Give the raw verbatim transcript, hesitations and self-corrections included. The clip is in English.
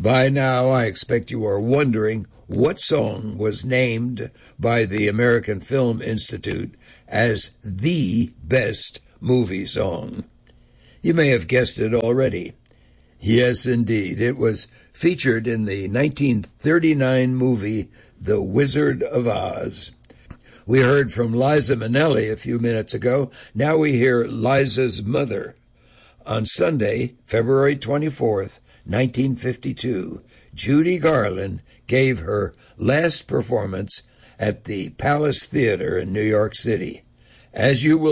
By now, I expect you are wondering what song was named by the American Film Institute as the best movie song. You may have guessed it already. Yes, indeed. It was featured in the nineteen thirty-nine movie The Wizard of Oz. We heard from Liza Minnelli a few minutes ago. Now we hear Liza's mother. On Sunday, February twenty-fourth, nineteen fifty-two, Judy Garland gave her last performance at the Palace Theater in New York City. As you will